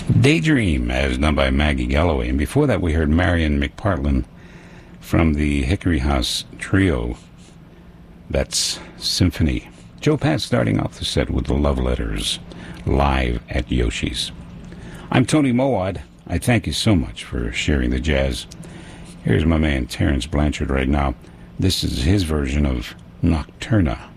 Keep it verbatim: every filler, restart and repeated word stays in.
Daydream, as done by Maggie Galloway. And before that, we heard Marion McPartlin from the Hickory House Trio. That's Symphony. Joe Patt starting off the set with the Love Letters, live at Yoshi's. I'm Tony Mowat. I thank you so much for sharing the jazz. Here's my man Terence Blanchard right now. This is his version of Nocturna.